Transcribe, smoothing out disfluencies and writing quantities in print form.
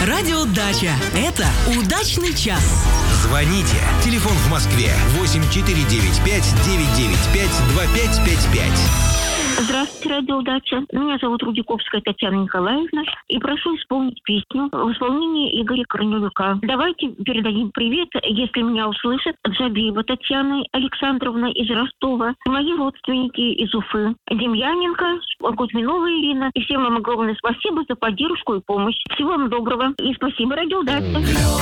Радиодача. Это удачный час. Звоните. Телефон в Москве 8495-995-2555. Здравствуйте, радиоудача. Меня зовут Рудиковская Татьяна Николаевна. И прошу исполнить песню в исполнении Игоря Корнелюка. Давайте передадим привет, если меня услышат, Джабиева Татьяна Александровна из Ростова, мои родственники из Уфы, Демьяненко, Кузьминова Ирина. И всем вам огромное спасибо за поддержку и помощь. Всего вам доброго. И спасибо, радиоудача.